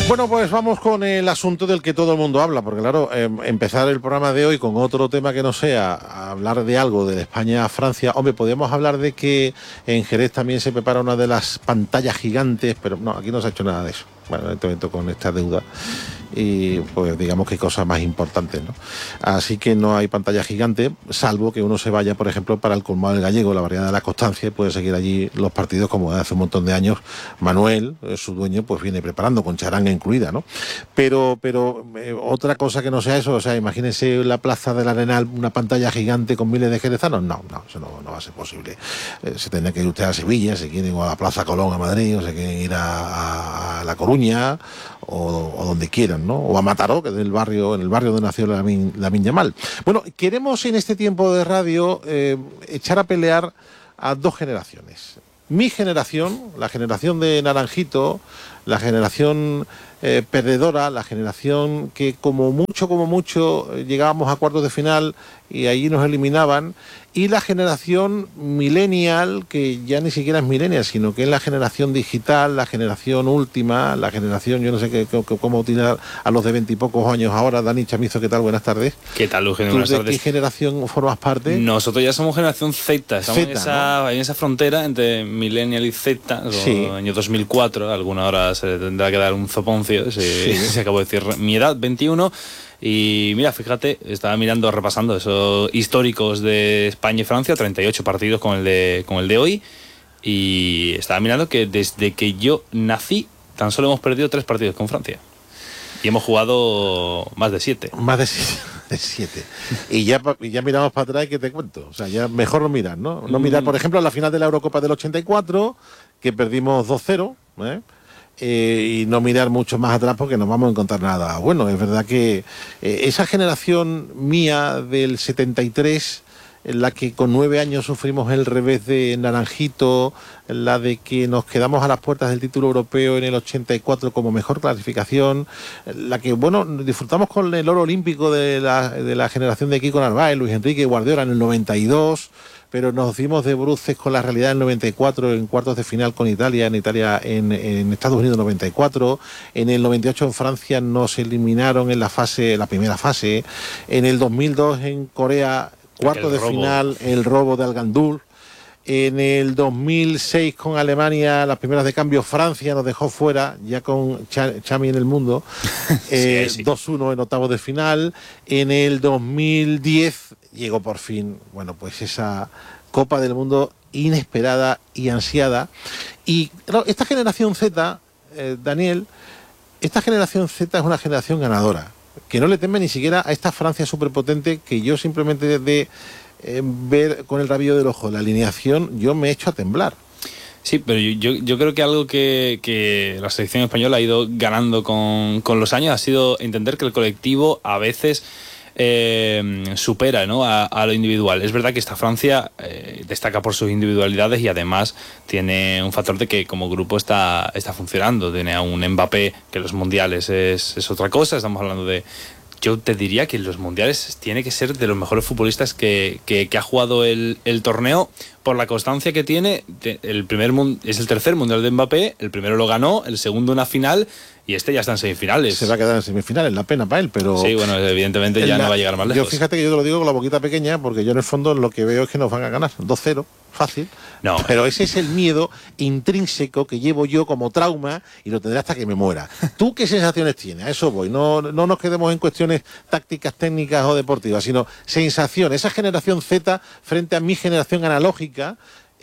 Bueno, pues vamos con el asunto del que todo el mundo habla, porque claro, empezar el programa de hoy con otro tema que no sea hablar de algo de España a Francia. Hombre, podríamos hablar de que en Jerez también se prepara una de las pantallas gigantes, pero no, aquí no se ha hecho nada de eso. Bueno, en este momento con esta deuda y pues digamos que hay cosas más importantes, ¿no? Así que no hay pantalla gigante, salvo que uno se vaya, por ejemplo, para el Colmado del Gallego, la variedad de la Constancia, y puede seguir allí los partidos como hace un montón de años Manuel, su dueño, pues viene preparando, con charanga incluida, ¿no? Pero otra cosa que no sea eso, o sea, imagínense la Plaza del Arenal, una pantalla gigante con miles de jerezanos, no, eso no va a ser posible. Se tendrá que ir usted a Sevilla, si quieren, o a la Plaza Colón a Madrid, o se quieren ir a La Coruña, o donde quieran, ¿no? O a Mataró, que es en el barrio donde nació Lamine Yamal. Bueno, queremos en este tiempo de radio echar a pelear a dos generaciones. Mi generación, la generación de Naranjito, la generación perdedora, la generación que como mucho llegábamos a cuartos de final y ahí nos eliminaban, y la generación millennial, que ya ni siquiera es millennial, sino que es la generación digital, la generación última, la generación, yo no sé cómo tirar a los de 20 y pocos años ahora. Dani Chamizo, ¿qué tal? Buenas tardes. ¿Qué tal, Eugenio? Buenas tardes. ¿De qué generación formas parte? Nosotros ya somos generación Z, estamos en esa frontera entre millennial y Z, sí. Año 2004, alguna hora se tendrá que dar un zoponcio, se acabó de decir mi edad, 21. Y mira, fíjate, estaba mirando, repasando esos históricos de España y Francia, 38 partidos con el de hoy, y estaba mirando que desde que yo nací tan solo hemos perdido 3 partidos con Francia y hemos jugado más de 7. Más de 7. Y ya miramos para atrás y que te cuento, o sea, ya mejor no mirar, ¿no? No mirar, por ejemplo, la final de la Eurocopa del 84, que perdimos 2-0, y no mirar mucho más atrás porque no vamos a encontrar nada. Bueno, es verdad que esa generación mía del 73, en la que con 9 años sufrimos el revés de Naranjito, la de que nos quedamos a las puertas del título europeo en el 84 como mejor clasificación, la que, bueno, disfrutamos con el oro olímpico de la generación de Kiko Narváez, Luis Enrique Guardiola en el 92, pero nos dimos de bruces con la realidad del 94 en cuartos de final con Italia, en Estados Unidos 94, en el 98 en Francia nos eliminaron en la primera fase, en el 2002 en Corea, cuartos de final, el robo de Al-Gandour. En el 2006 con Alemania, las primeras de cambio, Francia nos dejó fuera, ya con Xavi en el mundo, 2-1 en octavos de final. En el 2010 llegó por fin, bueno, pues esa Copa del Mundo inesperada y ansiada. Y claro, esta generación Z, Daniel, esta generación Z es una generación ganadora, que no le teme ni siquiera a esta Francia superpotente, que yo simplemente de ver con el rabillo del ojo la alineación, yo me he hecho a temblar. Sí, pero yo creo que algo que la selección española ha ido ganando con los años ha sido entender que el colectivo a veces supera, ¿no?, a lo individual. Es verdad que esta Francia destaca por sus individualidades y además tiene un factor de que como grupo está funcionando. Tiene a un Mbappé que en los mundiales es otra cosa. Estamos hablando de... Yo te diría que en los mundiales tiene que ser de los mejores futbolistas que ha jugado el torneo, por la constancia que tiene. Es el tercer mundial de Mbappé, el primero lo ganó, el segundo una final, y este ya está en semifinales. Se va a quedar en semifinales, la pena para él, pero... Sí, bueno, evidentemente ya no va a llegar más lejos. Yo fíjate que yo te lo digo con la boquita pequeña, porque yo en el fondo lo que veo es que nos van a ganar 2-0, fácil. No, pero ese es el miedo intrínseco que llevo yo como trauma y lo tendré hasta que me muera. ¿Tú qué sensaciones tienes? A eso voy. No nos quedemos en cuestiones tácticas, técnicas o deportivas, sino sensaciones. Esa generación Z frente a mi generación analógica,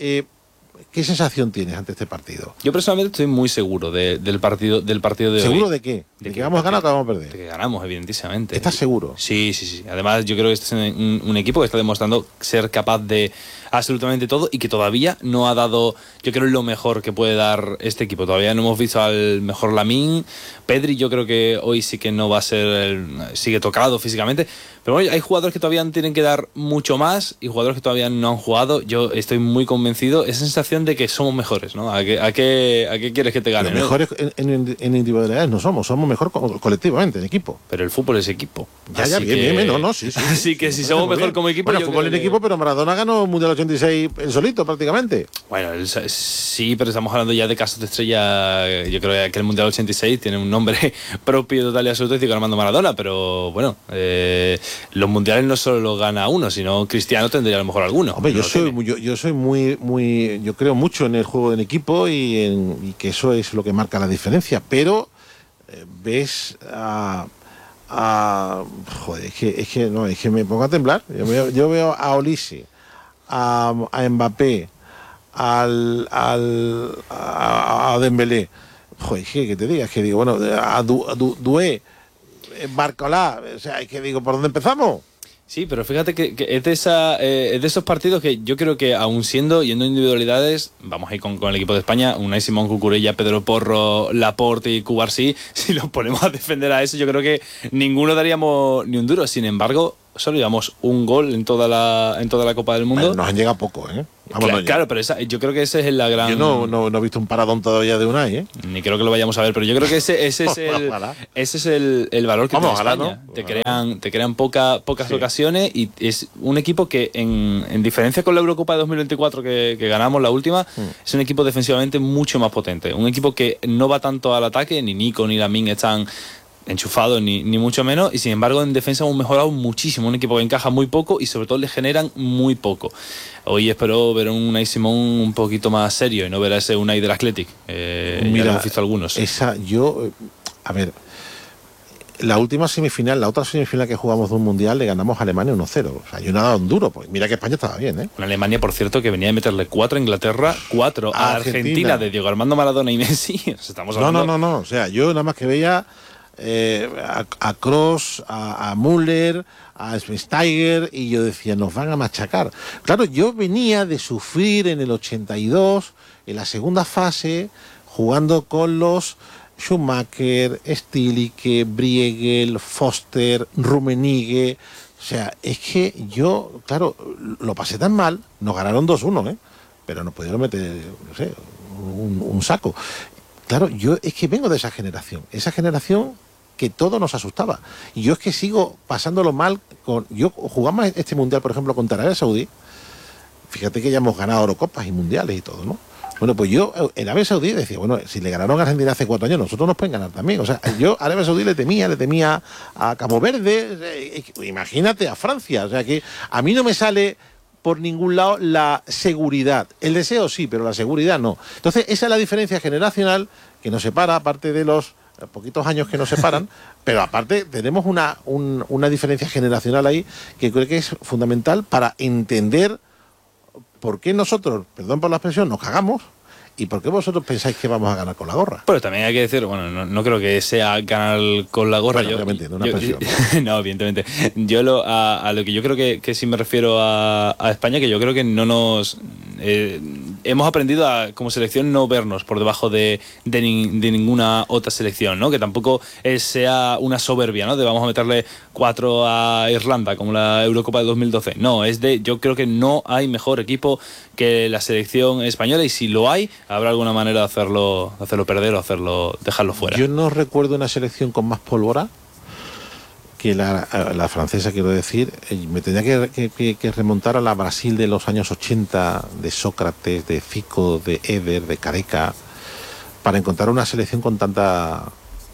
¿qué sensación tienes ante este partido? Yo personalmente estoy muy seguro del partido de hoy. ¿Seguro de qué? ¿De que vamos a ganar o que vamos a perder? De que ganamos, evidentísimamente. ¿Estás seguro? Sí. Además, yo creo que este es un equipo que está demostrando ser capaz de absolutamente todo y que todavía no ha dado, yo creo, lo mejor que puede dar este equipo. Todavía no hemos visto al mejor Lamine. Pedri yo creo que hoy sí que no va a ser, sigue tocado físicamente. Pero bueno, hay jugadores que todavía tienen que dar mucho más y jugadores que todavía no han jugado. Yo estoy muy convencido, esa sensación de que somos mejores, ¿no? ¿A qué quieres que te gane? Los mejores en individualidades no somos mejor colectivamente, en equipo. Pero el fútbol es equipo. Ya, bien, no, sí. Así que si somos mejor como equipo... Bueno, fútbol en equipo, pero Maradona ganó el Mundial 86 el solito prácticamente. Bueno, sí, pero estamos hablando ya de casos de estrella. Yo creo que el Mundial 86 tiene un nombre propio, total y absoluto, Diego Armando Maradona, pero bueno, los mundiales no solo los gana uno, sino Cristiano tendría a lo mejor alguno. Hombre, yo soy muy, yo creo mucho en el juego en equipo y que eso es lo que marca la diferencia, pero ves joder, es que me pongo a temblar. Yo veo a Olise, a Mbappé, a Dembélé. Joder, que te digas, que digo, bueno, a Doué, Barcolá, o sea, es que digo, ¿por dónde empezamos? Sí, pero fíjate que es de esos partidos que yo creo que aún yendo individualidades, vamos a ir con el equipo de España, Unai Simón, Cucurella, Pedro Porro, Laporte y Cubarsí, si los ponemos a defender a eso, yo creo que ninguno daríamos ni un duro. Sin embargo, solo llevamos un gol en toda la Copa del Mundo. Bueno, nos han llegado poco, ¿eh? Claro, pero yo creo que ese es la gran... Yo no he visto un paradón todavía de Unai, ¿eh? Ni creo que lo vayamos a ver, pero yo creo que ese es el valor que tiene España. ¿No? Te crean pocas ocasiones y es un equipo que, en diferencia con la Eurocopa de 2024 que ganamos la última, es un equipo defensivamente mucho más potente. Un equipo que no va tanto al ataque, ni Nico ni Lamine están enchufados ni mucho menos, y sin embargo en defensa hemos mejorado muchísimo. Un equipo que encaja muy poco y sobre todo le generan muy poco. Hoy espero ver un Unai Simón un poquito más serio y no ver a ese Unai del Athletic. Mira, ya hemos visto algunos. A ver, la otra semifinal que jugamos de un mundial le ganamos a Alemania 1-0. O sea, yo no he dado un duro, pues mira que España estaba bien, ¿eh? Una Alemania, por cierto, que venía de meterle 4 a Inglaterra, 4 a Argentina de Diego Armando Maradona y Messi. Estamos hablando... No. O sea, yo nada más que veía a Kroos, a Müller, a Schweinsteiger, y yo decía, nos van a machacar. Claro, yo venía de sufrir en el 82, en la segunda fase, jugando con los Schumacher, Stilicke, Briegel, Foster, Rummenigge. O sea, es que yo, claro, lo pasé tan mal, nos ganaron 2-1, pero nos pudieron meter, no sé, un saco. Claro, yo es que vengo de esa generación que todo nos asustaba. Y yo es que sigo pasándolo mal yo jugamos este mundial, por ejemplo, contra Arabia Saudí. Fíjate que ya hemos ganado Eurocopas y mundiales y todo, ¿no? Bueno, pues yo en Arabia Saudí decía, bueno, si le ganaron a Argentina hace 4 años, nosotros nos pueden ganar también. O sea, yo a Arabia Saudí le temía a Cabo Verde, imagínate a Francia. O sea, que a mí no me sale por ningún lado la seguridad. El deseo sí, pero la seguridad no. Entonces, esa es la diferencia generacional que nos separa, aparte de los poquitos años que nos separan, pero aparte tenemos una diferencia generacional ahí que creo que es fundamental para entender por qué nosotros, perdón por la expresión, nos cagamos. ¿Y por qué vosotros pensáis que vamos a ganar con la gorra? Pero también hay que decir, bueno, no creo que sea ganar con la gorra. Bueno, obviamente, de una presión. No, evidentemente. Yo a lo que yo creo que sí me refiero a España, que yo creo que no nos... hemos aprendido como selección no vernos por debajo de ninguna otra selección, ¿no? Que tampoco sea una soberbia, ¿no? De vamos a meterle 4 a Irlanda, como la Eurocopa de 2012. No, yo creo que no hay mejor equipo que la selección española, y si lo hay, habrá alguna manera de hacerlo perder o dejarlo fuera. Yo no recuerdo una selección con más pólvora que la francesa, quiero decir. Me tendría que remontar a la Brasil de los años 80, de Sócrates, de Fico, de Eder, de Careca, para encontrar una selección con tanta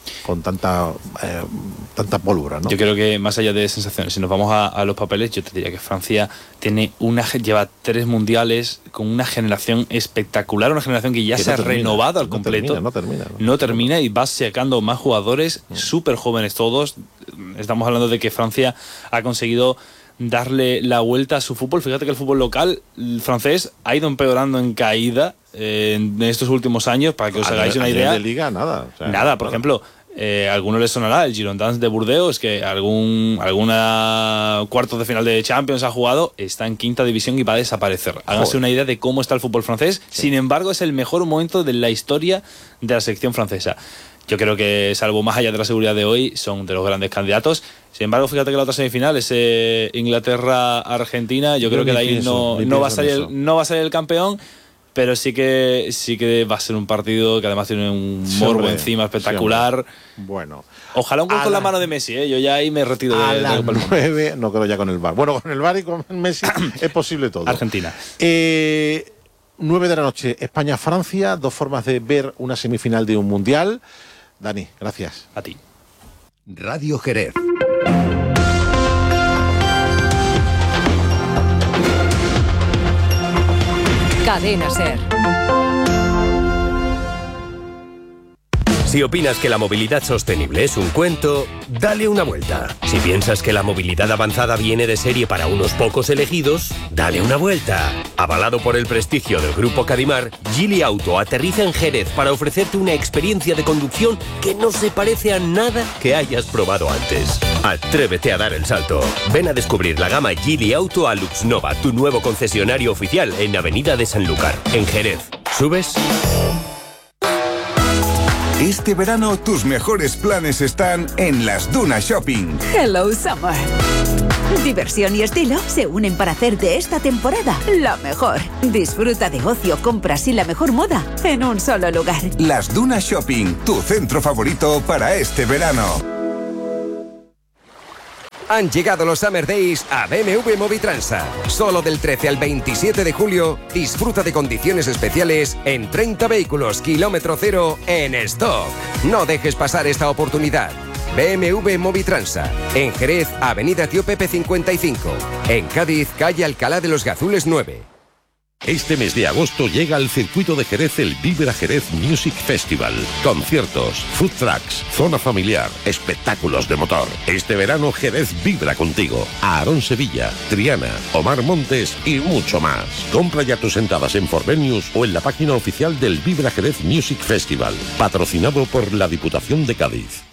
pólvora, ¿no? Yo creo que más allá de sensaciones, si nos vamos a los papeles, yo te diría que Francia lleva 3 mundiales con una generación espectacular, una generación que ya se ha renovado al completo. No termina y va sacando más jugadores súper jóvenes todos. Estamos hablando de que Francia ha conseguido darle la vuelta a su fútbol. Fíjate que el fútbol local, el francés, ha ido empeorando en caída en estos últimos años, para que os hagáis una idea. De liga, nada. O sea, nada, por ejemplo, a algunos les sonará el Girondins de Burdeos, que alguna cuartos de final de Champions ha jugado, está en 5ª división y va a desaparecer. Háganse una idea de cómo está el fútbol francés. Sí. Sin embargo, es el mejor momento de la historia de la selección francesa. Yo creo que, salvo más allá de la seguridad de hoy, son de los grandes candidatos. Sin embargo, fíjate que la otra semifinal es Inglaterra-Argentina. Yo creo que de ahí no va a salir el campeón. pero sí que va a ser un partido que además tiene un morbo encima espectacular. Bueno. Ojalá un gol con la mano de Messi, ¿eh? Yo ya ahí me retiro a las 9, no creo ya con el VAR. Bueno, con el VAR y con Messi es posible todo. Argentina. 9 de la noche, España-Francia, 2 formas de ver una semifinal de un mundial. Dani, gracias. A ti. Radio Jerez. Cadena Ser. Si opinas que la movilidad sostenible es un cuento, dale una vuelta. Si piensas que la movilidad avanzada viene de serie para unos pocos elegidos, dale una vuelta. Avalado por el prestigio del Grupo Cadimar, Geely Auto aterriza en Jerez para ofrecerte una experiencia de conducción que no se parece a nada que hayas probado antes. Atrévete a dar el salto. Ven a descubrir la gama Geely Auto a Luxnova, tu nuevo concesionario oficial en Avenida de Sanlúcar, en Jerez. ¿Subes? Este verano tus mejores planes están en Las Dunas Shopping. Hello Summer. Diversión y estilo se unen para hacer de esta temporada la mejor. Disfruta de ocio, compras y la mejor moda en un solo lugar. Las Dunas Shopping, tu centro favorito para este verano. Han llegado los Summer Days a BMW Movitransa. Solo del 13 al 27 de julio, disfruta de condiciones especiales en 30 vehículos kilómetro cero en stock. No dejes pasar esta oportunidad. BMW Movitransa. En Jerez, Avenida Tío Pepe 55. En Cádiz, calle Alcalá de los Gazules 9. Este mes de agosto llega al circuito de Jerez el Vibra Jerez Music Festival. Conciertos, food trucks, zona familiar, espectáculos de motor. Este verano Jerez vibra contigo. Aarón Sevilla, Triana, Omar Montes y mucho más. Compra ya tus entradas en Forvenius o en la página oficial del Vibra Jerez Music Festival, patrocinado por la Diputación de Cádiz.